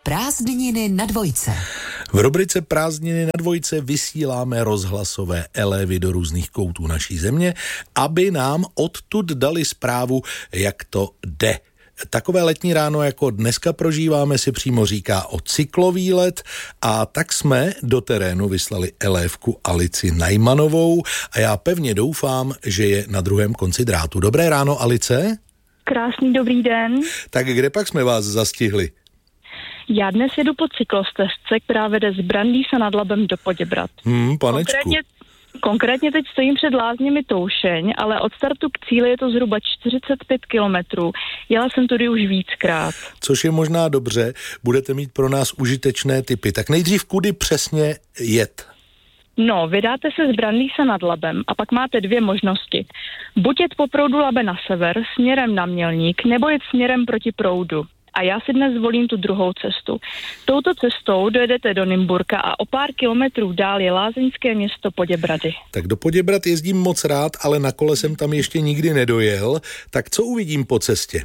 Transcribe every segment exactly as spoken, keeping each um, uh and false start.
Prázdniny na dvojce. V rubrice Prázdniny na dvojce vysíláme rozhlasové elévy do různých koutů naší země, aby nám odtud dali zprávu, jak to jde. Takové letní ráno, jako dneska prožíváme, si přímo říká o cyklovýlet, a tak jsme do terénu vyslali elévku Alici Najmanovou a já pevně doufám, že je na druhém konci drátu. Dobré ráno, Alice. Krásný dobrý den. Tak kde pak jsme vás zastihli? Já dnes jedu po cyklostezce, která vede z Brandýsa nad Labem do Poděbrad. Hmm, panečku. Konkrétně, konkrétně teď stojím před lázněmi Toušeň, ale od startu k cíli je to zhruba čtyřicet pět kilometrů. Jela jsem tudy už víckrát. Což je možná dobře, budete mít pro nás užitečné tipy. Tak nejdřív kudy přesně jet? No, vydáte se z Brandýsa nad Labem a pak máte dvě možnosti. Buď jet po proudu Labe na sever směrem na Mělník, nebo jet směrem proti proudu. A já si dnes zvolím tu druhou cestu. Touto cestou dojedete do Nymburka a o pár kilometrů dál je lázeňské město Poděbrady. Tak do Poděbrad jezdím moc rád, ale na kole jsem tam ještě nikdy nedojel. Tak co uvidím po cestě?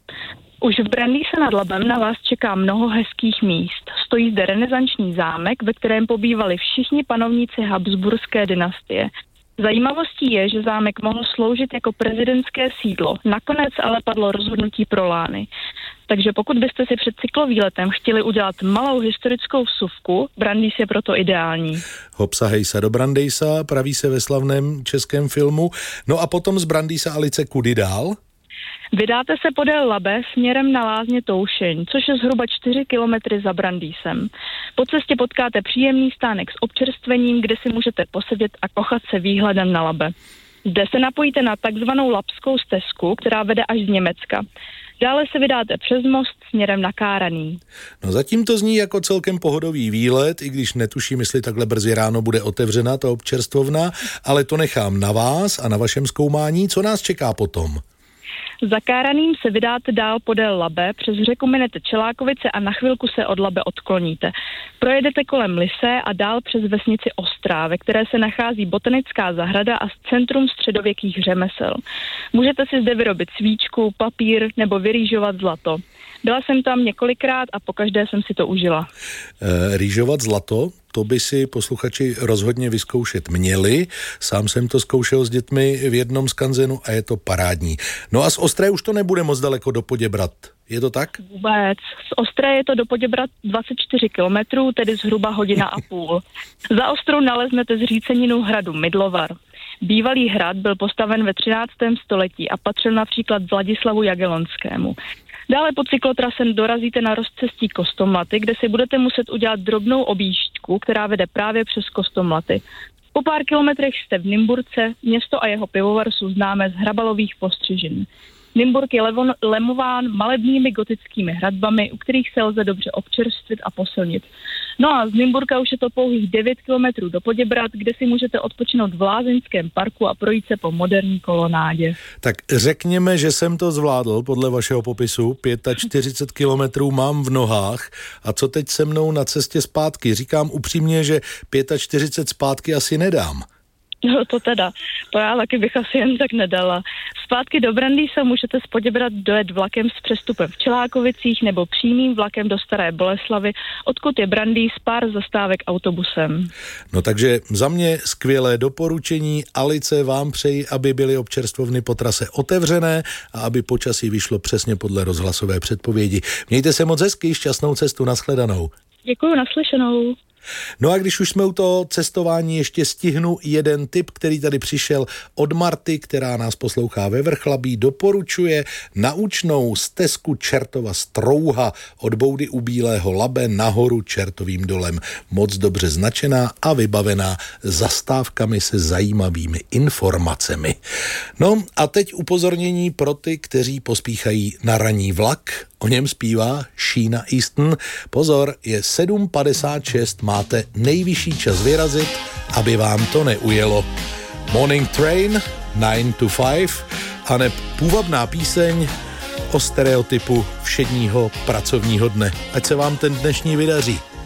Už v Brandýse nad Labem na vás čeká mnoho hezkých míst. Stojí zde renesanční zámek, ve kterém pobývali všichni panovníci Habsburské dynastie. Zajímavostí je, že zámek mohl sloužit jako prezidentské sídlo. Nakonec ale padlo rozhodnutí pro Lány. Takže pokud byste si před cyklovýletem chtěli udělat malou historickou vsuvku, Brandýs je proto ideální. Hopsa hejsa do Brandýsa, praví se ve slavném českém filmu. No a potom z Brandýsa, Alice, kudy dál? Vydáte se podél Labe směrem na lázně Toušeň, což je zhruba čtyři kilometry za Brandýsem. Po cestě potkáte příjemný stánek s občerstvením, kde si můžete posedět a kochat se výhledem na Labe. Zde se napojíte na takzvanou labskou stezku, která vede až z Německa. Dále se vydáte přes most směrem na Káraný. No zatím to zní jako celkem pohodový výlet, i když netuším, jestli takhle brzy ráno bude otevřena ta občerstvovna, ale to nechám na vás a na vašem zkoumání. Co nás čeká potom? Za Káraným se vydáte dál podél Labe, přes řeku minete Čelákovice a na chvilku se od Labe odkloníte. Projedete kolem Lysé a dál přes vesnici Ostrá, ve které se nachází botanická zahrada a centrum středověkých řemesel. Můžete si zde vyrobit svíčku, papír nebo vyrýžovat zlato. Byla jsem tam několikrát a pokaždé jsem si to užila. E, rýžovat zlato? To by si posluchači rozhodně vyzkoušet měli. Sám jsem to zkoušel s dětmi v jednom skanzenu a je to parádní. No a z Ostré už to nebude moc daleko do Poděbrad. Je to tak? Vůbec. Z Ostré je to do Poděbrad dvacet čtyři kilometrů, tedy zhruba hodina a půl. Za Ostrou naleznete zříceninu hradu Mydlovar. Bývalý hrad byl postaven ve třináctém století a patřil například Vladislavu Jagellonskému. Dále po cyklotrase dorazíte na rozcestí Kostomlaty, kde si budete muset udělat drobnou objížďku, která vede právě přes Kostomlaty. Po pár kilometrech jste v Nymburce, město a jeho pivovar jsou známé z hrabalových postřižin. Nymburk je levo- lemován malebnými gotickými hradbami, u kterých se lze dobře občerstvit a posilnit. No a z Nymburka už je to pouhých devět kilometrů do Poděbrad, kde si můžete odpočinout v lázeňském parku a projít se po moderní kolonádě. Tak řekněme, že jsem to zvládl podle vašeho popisu. čtyřicet pět kilometrů mám v nohách. A co teď se mnou na cestě zpátky? Říkám upřímně, že čtyřicet pět zpátky asi nedám. No to teda, to já taky bych asi jen tak nedala. Zpátky do Brandýsa můžete z Poděbrad dojet vlakem s přestupem v Čelákovicích nebo přímým vlakem do Staré Boleslavy, odkud je Brandýs pár zastávek autobusem. No takže za mě skvělé doporučení. Alice, vám přeji, aby byly občerstvovny po trase otevřené a aby počasí vyšlo přesně podle rozhlasové předpovědi. Mějte se moc hezky, šťastnou cestu, nashledanou. Děkuju, naslyšenou. No a když už jsme u toho cestování, ještě stihnu jeden tip, který tady přišel od Marty, která nás poslouchá ve Vrchlabí, doporučuje naučnou stezku Čertova Strouha od Boudy u Bílého Labe nahoru Čertovým dolem. Moc dobře značená a vybavená zastávkami se zajímavými informacemi. No a teď upozornění pro ty, kteří pospíchají na ranní vlak. O něm zpívá Sheena Easton. Pozor, je sedm padesát šest, máte nejvyšší čas vyrazit, aby vám to neujelo. Morning Train, nine to five, aneb půvabná píseň o stereotypu všedního pracovního dne. Ať se vám ten dnešní vydaří.